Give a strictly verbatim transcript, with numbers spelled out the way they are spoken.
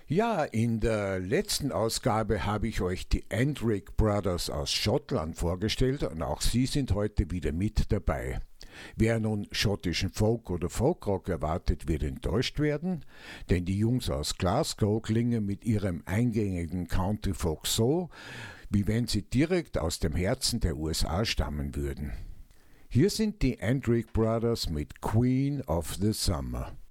Ja, in der letzten Ausgabe habe ich euch die Andrick Brothers aus Schottland vorgestellt und auch sie sind heute wieder mit dabei. Wer nun schottischen Folk oder Folkrock erwartet, wird enttäuscht werden, denn die Jungs aus Glasgow klingen mit ihrem eingängigen Country Folk so, wie wenn sie direkt aus dem Herzen der U S A stammen würden. Hier sind die Andrick Brothers mit Queen of the Summer.